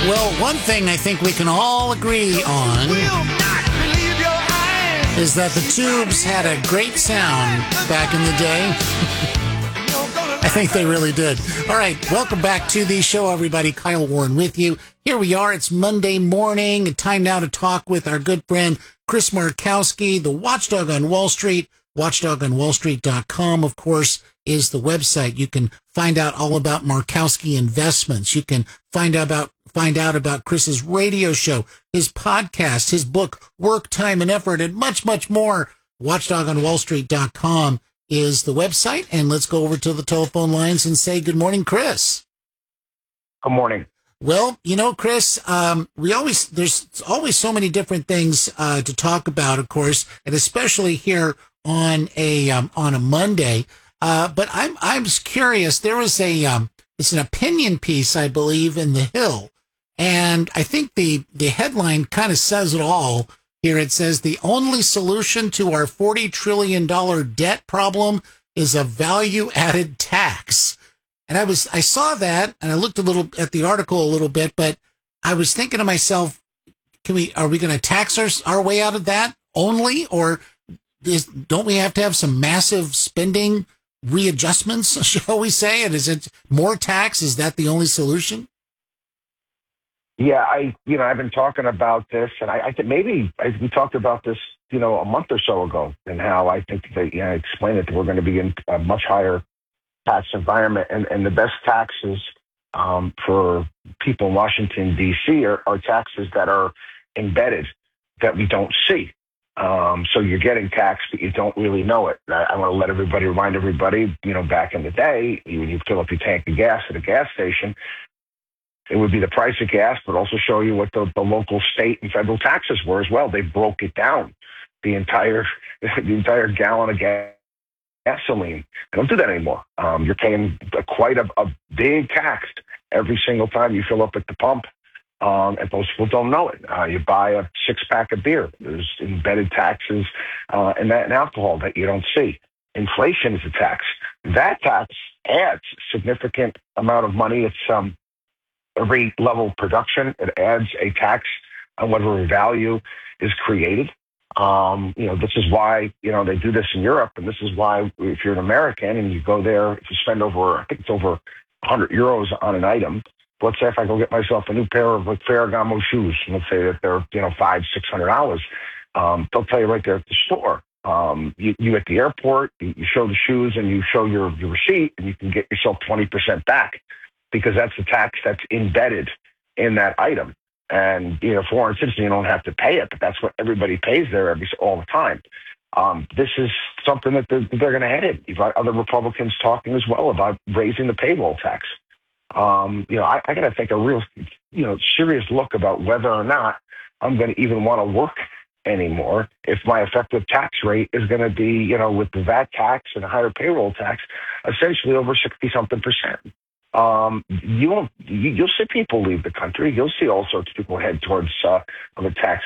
Well, one thing I think we can all agree on is that the Tubes had a great sound back in the day. I think they really did. All right, welcome back to the show, everybody. Kyle Warren with you. Here we are. It's Monday morning. Time now to talk with our good friend Chris Markowski, the Watchdog on Wall Street. Watchdogonwallstreet.com, of course, is the website. You can find out all about Markowski Investments. You can find out about Chris's radio show, his podcast, his book, Work, Time, and Effort, and much, much more. Watchdogonwallstreet.com is the website. And let's go over to the telephone lines and say good morning, Chris. Good morning. Well, you know, Chris, there's always so many different things to talk about, of course, and especially here on a Monday. But I'm just curious. There was it's an opinion piece, I believe, in The Hill, and I think the headline kind of says it all. Here it says the only solution to our $40 trillion debt problem is a value-added tax. And I saw that, and I looked a little at the article a little bit, but I was thinking to myself, are we going to tax our way out of that only, or don't we have to have some massive spending readjustments, shall we say? And is it more tax? Is that the only solution? Yeah, I've been talking about this, and I think maybe we talked about this, a month or so ago, and how I think that, I explained that we're going to be in a much higher tax environment, and the best taxes for people in Washington, D.C. are taxes that are embedded, that we don't see. So you're getting taxed, but you don't really know it. I want to remind everybody, back in the day, when you fill up your tank of gas at a gas station, it would be the price of gas, but also show you what the local, state, and federal taxes were as well. They broke it down, the entire gallon of gasoline. I don't do that anymore. You're paying quite a big tax every single time you fill up at the pump. And most people don't know it. You buy a 6-pack of beer. There's embedded taxes and alcohol that you don't see. Inflation is a tax. That tax adds significant amount of money. It's every level of production. It adds a tax on whatever value is created. This is why, they do this in Europe. And this is why if you're an American and you go there, if you spend I think it's over 100 euros on an item. Let's say if I go get myself a new pair of Ferragamo shoes, and let's say that they're, $500-600, they'll tell you right there at the store. You at the airport, you show the shoes and you show your receipt, and you can get yourself 20% back, because that's the tax that's embedded in that item. And, foreign citizen, you don't have to pay it, but that's what everybody pays there all the time. This is something that they're going to head in. You've got other Republicans talking as well about raising the payroll tax. I got to take a real, serious look about whether or not I'm going to even want to work anymore if my effective tax rate is going to be, with the VAT tax and a higher payroll tax, essentially over 60-something%. You'll see people leave the country. You'll see all sorts of people head towards other tax